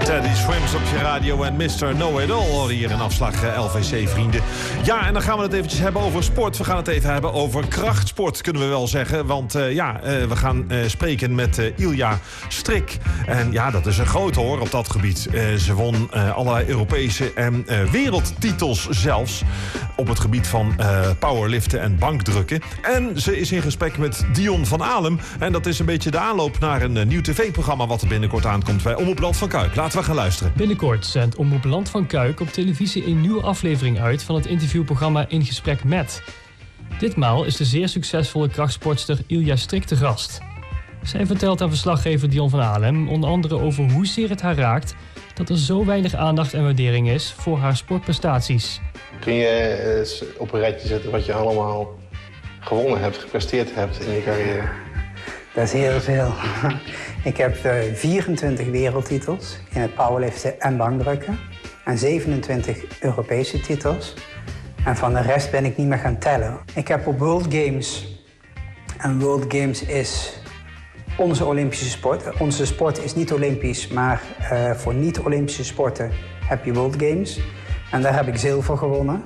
Teddy Swims op je radio en Mr. Know-It-All hier in afslag LVC, vrienden. Ja, en dan gaan we het eventjes hebben over sport. We gaan het even hebben over krachtsport, kunnen we wel zeggen. Want we gaan spreken met Ilja Strik. En ja, dat is een grote hoor op dat gebied. Ze won allerlei Europese en wereldtitels zelfs op het gebied van powerliften en bankdrukken. En ze is in gesprek met Dion van Alem. En dat is een beetje de aanloop naar een nieuw tv-programma wat er binnenkort aankomt bij Omroep Land van Kuik. Laten we gaan luisteren. Binnenkort zendt Omroep Land van Kuik op televisie een nieuwe aflevering uit van het interviewprogramma In Gesprek Met. Ditmaal is de zeer succesvolle krachtsportster Ilja Strik te gast. Zij vertelt aan verslaggever Dion van Alem onder andere over hoezeer het haar raakt dat er zo weinig aandacht en waardering is voor haar sportprestaties. Kun je op een rijtje zetten wat je allemaal gewonnen hebt, gepresteerd hebt in je carrière? Dat is heel veel. Ik heb 24 wereldtitels in het powerliften en bankdrukken. En 27 Europese titels. En van de rest ben ik niet meer gaan tellen. Ik heb op World Games. En World Games is onze Olympische sport. Onze sport is niet Olympisch, maar voor niet-Olympische sporten heb je World Games. En daar heb ik zilver gewonnen.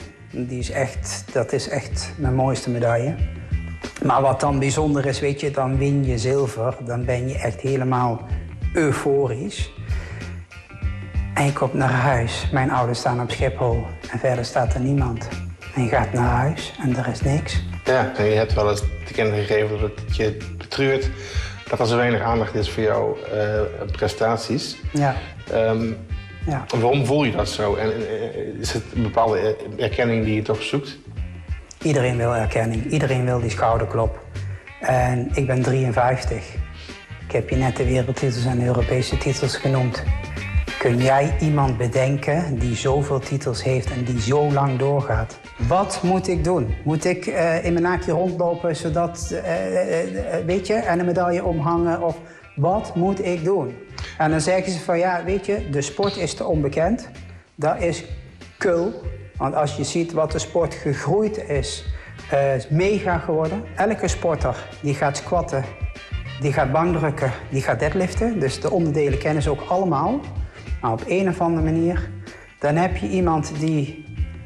Dat is echt mijn mooiste medaille. Maar wat dan bijzonder is, weet je, dan win je zilver. Dan ben je echt helemaal euforisch. En je komt naar huis. Mijn ouders staan op Schiphol en verder staat er niemand. En je gaat naar huis en er is niks. Ja, en je hebt wel eens te kennen gegeven dat het je betreurt dat er zo weinig aandacht is voor jouw prestaties. Ja. Ja. Waarom voel je dat zo? En is het een bepaalde erkenning die je toch zoekt? Iedereen wil erkenning. Iedereen wil die schouderklop. En ik ben 53. Ik heb je net de wereldtitels en de Europese titels genoemd. Kun jij iemand bedenken die zoveel titels heeft en die zo lang doorgaat? Wat moet ik doen? Moet ik in mijn naakje rondlopen zodat, weet je, en een medaille omhangen? Of wat moet ik doen? En dan zeggen ze van, ja, weet je, de sport is te onbekend. Dat is kul. Want als je ziet wat de sport gegroeid is mega geworden. Elke sporter die gaat squatten, die gaat bankdrukken, die gaat deadliften. Dus de onderdelen kennen ze ook allemaal. Maar op een of andere manier, dan heb je iemand die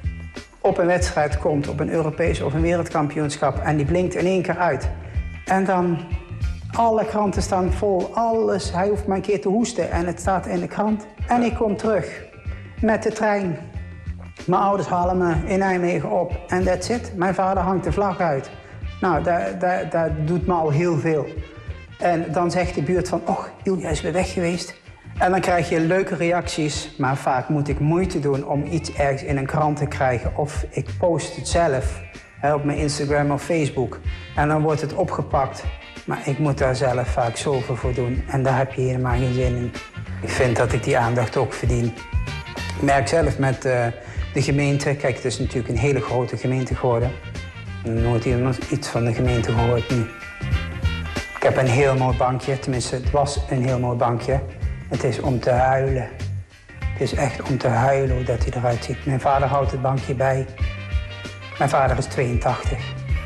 op een wedstrijd komt, op een Europees of een wereldkampioenschap, en die blinkt in één keer uit. En dan, alle kranten staan vol, alles. Hij hoeft maar een keer te hoesten en het staat in de krant. En ik kom terug met de trein. Mijn ouders halen me in Nijmegen op en that's it. Mijn vader hangt de vlag uit. Nou, dat doet me al heel veel. En dan zegt de buurt van, och, Ilja is weer weg geweest. En dan krijg je leuke reacties, maar vaak moet ik moeite doen om iets ergens in een krant te krijgen. Of ik post het zelf op mijn Instagram of Facebook. En dan wordt het opgepakt. Maar ik moet daar zelf vaak zoveel voor doen. En daar heb je helemaal geen zin in. Ik vind dat ik die aandacht ook verdien. Ik merk zelf met de gemeente. Kijk, het is natuurlijk een hele grote gemeente geworden. Nooit iemand iets van de gemeente gehoord nu. Ik heb een heel mooi bankje. Tenminste, het was een heel mooi bankje. Het is om te huilen. Het is echt om te huilen hoe dat hij eruit ziet. Mijn vader houdt het bankje bij. Mijn vader is 82.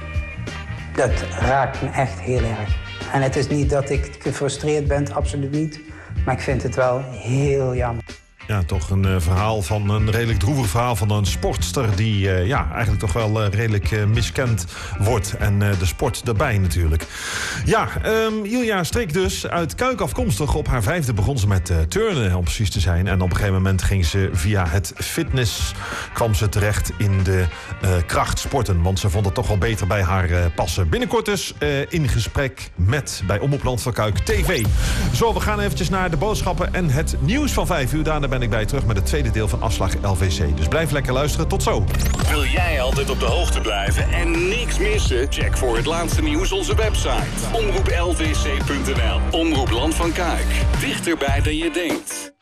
Dat raakt me echt heel erg. En het is niet dat ik gefrustreerd ben, absoluut niet. Maar ik vind het wel heel jammer. Ja, toch een redelijk droevig verhaal van een sportster die eigenlijk toch wel redelijk miskend wordt. En de sport daarbij natuurlijk. Ja, Ilja Strik dus, uit Kuik afkomstig. Op haar 5e begon ze met turnen, om precies te zijn. En op een gegeven moment ging ze via het fitness, kwam ze terecht in de krachtsporten. Want ze vond het toch wel beter bij haar passen. Binnenkort dus in gesprek met bij Omroep Land van Kuik TV. Zo, we gaan eventjes naar de boodschappen en het nieuws van 5 uur. Daarna ben ik bij je terug met het tweede deel van Afslag LVC. Dus blijf lekker luisteren. Tot zo. Wil jij altijd op de hoogte blijven en niks missen? Check voor het laatste nieuws onze website. omroeplvc.nl. Omroep Land van Kuik. Dichterbij dan je denkt.